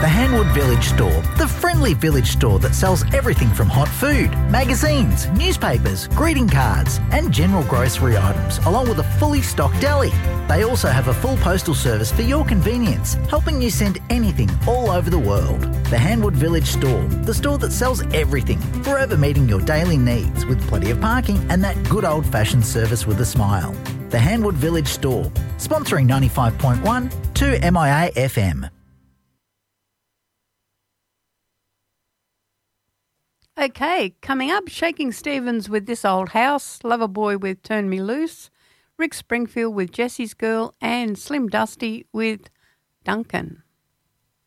The Hanwood Village Store, the friendly village store that sells everything from hot food, magazines, newspapers, greeting cards and general grocery items, along with a fully stocked deli. They also have a full postal service for your convenience, helping you send anything all over the world. The Hanwood Village Store, the store that sells everything, forever meeting your daily needs with plenty of parking and that good old-fashioned service with a smile. The Hanwood Village Store, sponsoring 95.1 to MIA FM. Okay, coming up, Shaking Stevens with This Old House, Loverboy with Turn Me Loose, Rick Springfield with Jesse's Girl, and Slim Dusty with Duncan.